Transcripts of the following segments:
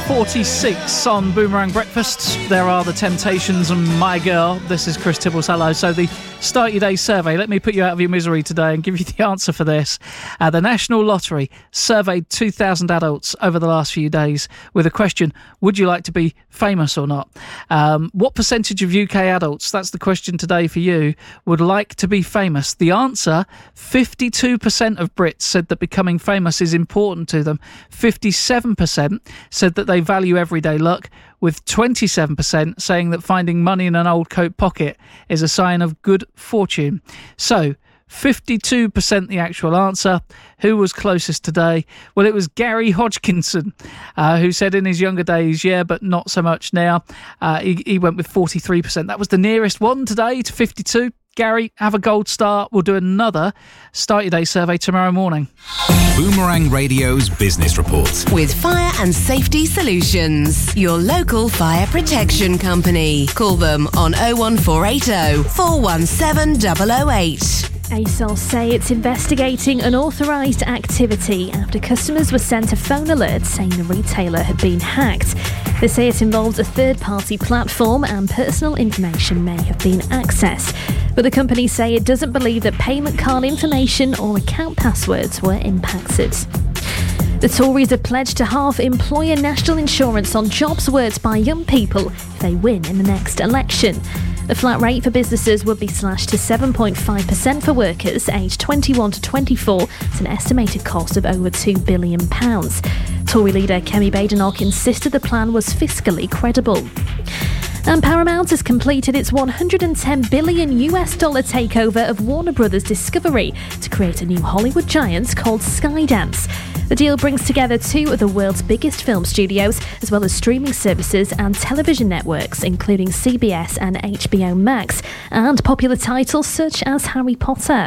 6:46 on Boomerang Breakfast. There are the Temptations and My Girl. This is Chris Tibbles. Hello. So the Start Your Day survey, let me put you out of your misery today and give you the answer for this. The National Lottery surveyed 2,000 adults over the last few days with a question, would you like to be famous or not? What percentage of UK adults, that's the question today for you, would like to be famous? The answer, 52% of Brits said that becoming famous is important to them. 57% said that they value everyday luck, with 27% saying that finding money in an old coat pocket is a sign of good fortune. So, 52% the actual answer. Who was closest today? Well, it was Gary Hodgkinson, who said in his younger days, yeah, but not so much now. He went with 43%. That was the nearest one today to 52. Gary, have a gold star. We'll do another Start Your Day survey tomorrow morning. Boomerang Radio's Business Report. With Fire and Safety Solutions, your local fire protection company. Call them on 01480 417 008. ASOS say it's investigating unauthorised activity after customers were sent a phone alert saying the retailer had been hacked. They say it involves a third-party platform and personal information may have been accessed. But the company say it doesn't believe that payment card information or account passwords were impacted. The Tories have pledged to halve employer national insurance on jobs worked by young people if they win in the next election. The flat rate for businesses would be slashed to 7.5% for workers aged 21 to 24 at an estimated cost of over £2 billion. Tory leader Kemi Badenoch insisted the plan was fiscally credible. And Paramount has completed its $110 billion takeover of Warner Brothers Discovery to create a new Hollywood giant called Skydance. The deal brings together two of the world's biggest film studios, as well as streaming services and television networks, including CBS and HBO Max, and popular titles such as Harry Potter.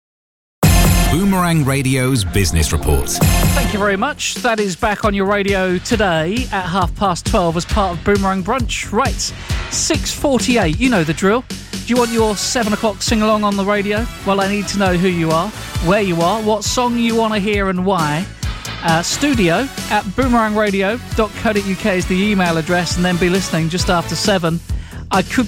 Boomerang Radio's Business Report. Thank you very much. That is back on your radio today at 12:30 as part of Boomerang Brunch. Right, 6:48. You know the drill. Do you want your 7 o'clock sing-along on the radio? Well, I need to know who you are, where you are, what song you want to hear and why. Studio at boomerangradio.co.uk is the email address, and then be listening just after 7. I could